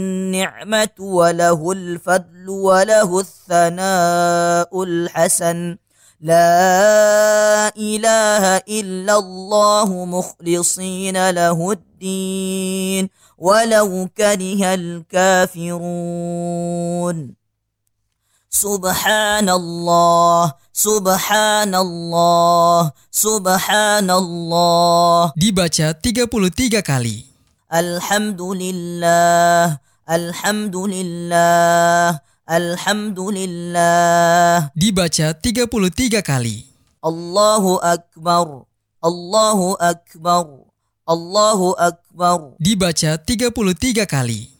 النعمة وله الفضل وله الثناء الحسن لا إله إلا الله مخلصين له الدين ولو كره الكافرون سبحان الله سبحان الله سبحان الله. Dibaca 33 kali. Alhamdulillah Alhamdulillah Alhamdulillah. Dibaca 33 kali. Allahu Akbar Allahu Akbar Allahu Akbar. Dibaca 33 kali.